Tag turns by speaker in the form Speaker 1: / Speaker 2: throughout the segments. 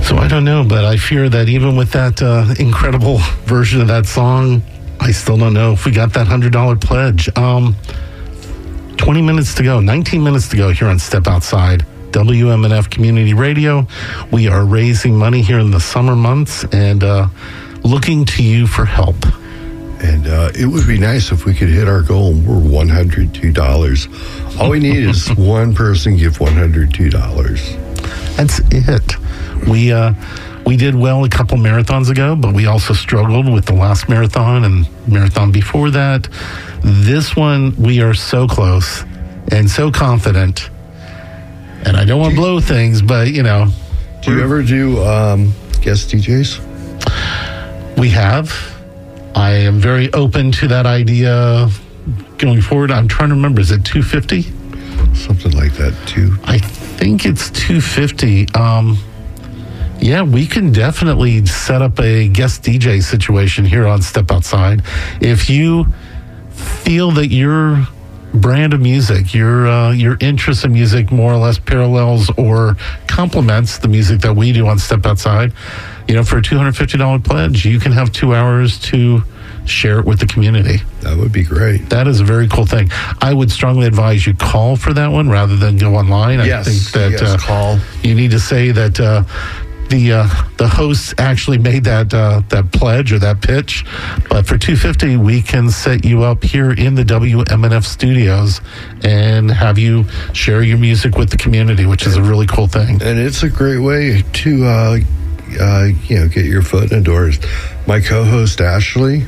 Speaker 1: So I don't know, but I fear that even with that incredible version of that song, I still don't know if we got that $100 pledge. 20 minutes to go, 19 minutes to go here on Step Outside, WMNF Community Radio. We are raising money here in the summer months and looking to you for help.
Speaker 2: And it would be nice if we could hit our goal. We're $102. All we need is one person give $102.
Speaker 1: That's it. We did well a couple marathons ago, but we also struggled with the last marathon and marathon before that. This one, we are so close and so confident. And I don't want to blow things, but, you know.
Speaker 2: Do you ever do guest DJs?
Speaker 1: We have. I am very open to that idea going forward. I'm trying to remember, is it $250?
Speaker 2: Something like that, too.
Speaker 1: I think it's $250. Yeah, we can definitely set up a guest DJ situation here on Step Outside. If you feel that your brand of music, your interest in music more or less parallels or complements the music that we do on Step Outside, you know, for a $250 pledge, you can have 2 hours to share it with the community.
Speaker 2: That would be great.
Speaker 1: That is a very cool thing. I would strongly advise you call for that one rather than go online.
Speaker 2: Yes,
Speaker 1: I think that
Speaker 2: call.
Speaker 1: You need to say that the hosts actually made that pledge or that pitch. But for $250, we can set you up here in the WMNF studios and have you share your music with the community, which is a really cool thing.
Speaker 2: And it's a great way to get your foot in the doors. My co-host Ashley,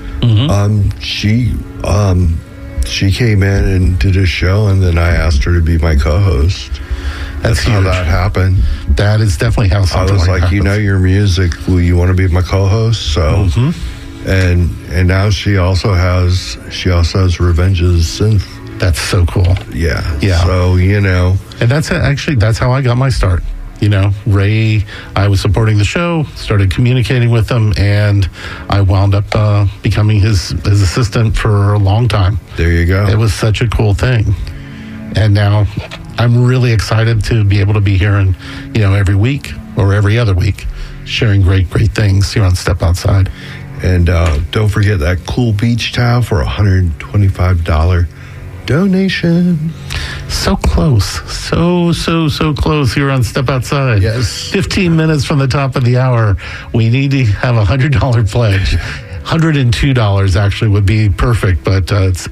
Speaker 2: she came in and did a show, and then I asked her to be my co-host. That's how that happened.
Speaker 1: That is definitely how something
Speaker 2: I was like,
Speaker 1: happens.
Speaker 2: you know your music. Will you want to be my co-host? So, and now she also has Revenge of the Synth.
Speaker 1: That's so cool.
Speaker 2: Yeah.
Speaker 1: So
Speaker 2: and
Speaker 1: that's how I got my start. You know, Ray, I was supporting the show, started communicating with him, and I wound up becoming his assistant for a long time.
Speaker 2: There you go.
Speaker 1: It was such a cool thing. And now I'm really excited to be able to be here and, every week or every other week sharing great things here on Step Outside.
Speaker 2: And don't forget that cool beach towel for $125 donation.
Speaker 1: So close. So close here on Step Outside.
Speaker 2: Yes.
Speaker 1: 15 minutes from the top of the hour. We need to have a $100 pledge. $102 actually would be perfect, but it's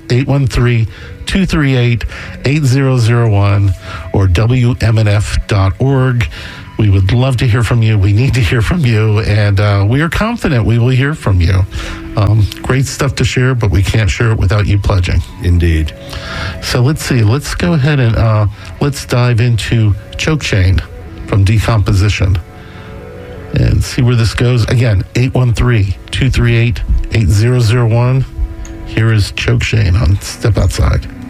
Speaker 1: 813-238-8001 or WMNF.org. We would love to hear from you. We need to hear from you, and we are confident we will hear from you. Great stuff to share, but we can't share it without you pledging.
Speaker 2: Indeed.
Speaker 1: So let's see. Let's go ahead and let's dive into Choke Chain from Decomposition and see where this goes. Again, 813-238-8001. Here is Choke Chain on Step Outside.